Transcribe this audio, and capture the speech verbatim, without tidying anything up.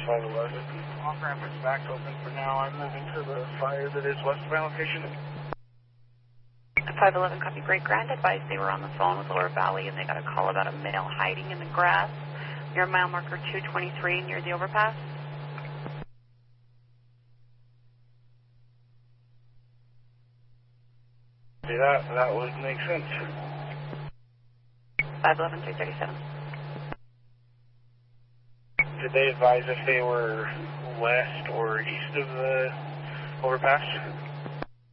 five eleven. Off-ramp is back open for now. I'm moving to the fire that is west of my location. five eleven, copy. Great Grand. Advised they were on the phone with Lower Valley and they got a call about a male hiding in the grass near mile marker two twenty-three near the overpass. See, that, that would make sense. five eleven, three thirty-seven. Did they advise if they were west or east of the overpass?